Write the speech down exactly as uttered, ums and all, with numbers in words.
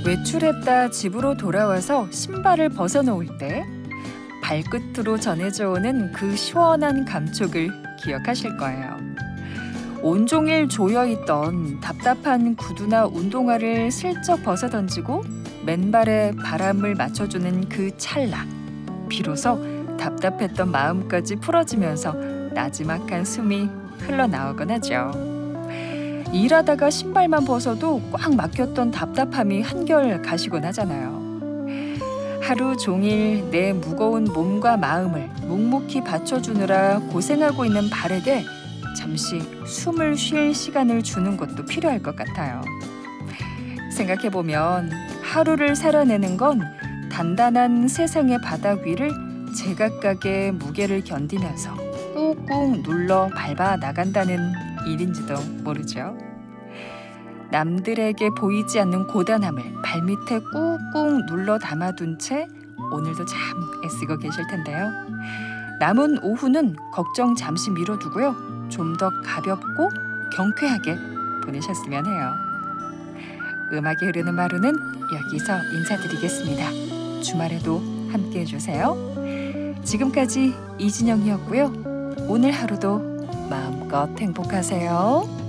외출했다 집으로 돌아와서 신발을 벗어놓을 때 발끝으로 전해져 오는 그 시원한 감촉을 기억하실 거예요. 온종일 조여있던 답답한 구두나 운동화를 슬쩍 벗어던지고 맨발에 바람을 맞춰주는 그 찰나. 비로소 답답했던 마음까지 풀어지면서 나지막한 숨이 흘러나오곤 하죠. 일하다가 신발만 벗어도 꽉 막혔던 답답함이 한결 가시곤 하잖아요. 하루 종일 내 무거운 몸과 마음을 묵묵히 받쳐주느라 고생하고 있는 발에게 잠시 숨을 쉴 시간을 주는 것도 필요할 것 같아요. 생각해보면 하루를 살아내는 건 단단한 세상의 바닥 위를 제각각의 무게를 견디면서 꾹꾹 눌러 밟아 나간다는 일인지도 모르죠. 남들에게 보이지 않는 고단함을 발밑에 꾹꾹 눌러 담아둔 채 오늘도 참 애쓰고 계실 텐데요. 남은 오후는 걱정 잠시 미뤄두고요. 좀 더 가볍고 경쾌하게 보내셨으면 해요. 음악이 흐르는 하루는 여기서 인사드리겠습니다. 주말에도 함께해 주세요. 지금까지 이진영이었고요. 오늘 하루도 마음껏 행복하세요.